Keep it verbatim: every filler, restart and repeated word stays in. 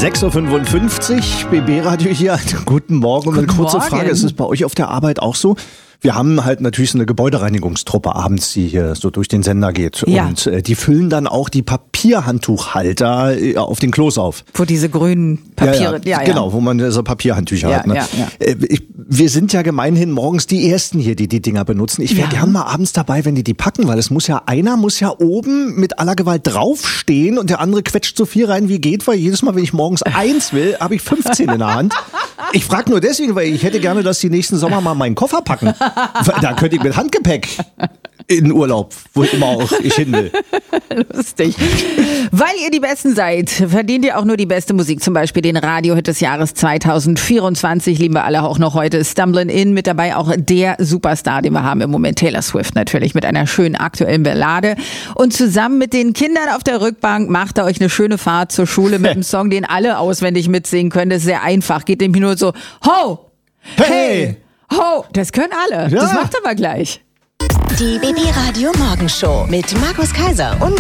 sechs Uhr fünfundfünfzig, B B-Radio hier. Guten Morgen. Und eine Guten kurze Morgen. Frage, ist es bei euch auf der Arbeit auch so? Wir haben halt natürlich so eine Gebäudereinigungstruppe abends, die hier so durch den Sender geht. Ja. Und äh, die füllen dann auch die Papierhandtuchhalter äh, auf den Klos auf. Wo diese grünen Papiere, ja, ja. Genau, wo man so Papierhandtücher Ja, hat. Ne? ja, ja. Äh, Ich, wir sind ja gemeinhin morgens die Ersten hier, die die Dinger benutzen. Ich wäre Ja. gern mal abends dabei, wenn die die packen, weil es muss ja, einer muss ja oben mit aller Gewalt draufstehen und der andere quetscht so viel rein, wie geht, weil jedes Mal, wenn ich morgens eins will, habe ich fünfzehn in der Hand. Ich frage nur deswegen, weil ich hätte gerne, dass die nächsten Sommer mal meinen Koffer packen. Weil da könnte ich mit Handgepäck in den Urlaub, wo immer auch ich hin will. Lustig. Weil ihr die Besten seid, verdient ihr auch nur die beste Musik. Zum Beispiel den Radiohit des Jahres zwanzig vierundzwanzig. Lieben wir alle auch noch heute. Stumbling In, mit dabei auch der Superstar, den wir haben im Moment. Taylor Swift natürlich mit einer schönen aktuellen Ballade. Und zusammen mit den Kindern auf der Rückbank macht er euch eine schöne Fahrt zur Schule mit einem Song, den alle auswendig mitsingen können. Das ist sehr einfach. Geht nämlich nur so, ho, hey, ho. Das können alle. Ja. Das macht er aber gleich. Die B B Radio Morgenshow mit Markus Kaiser und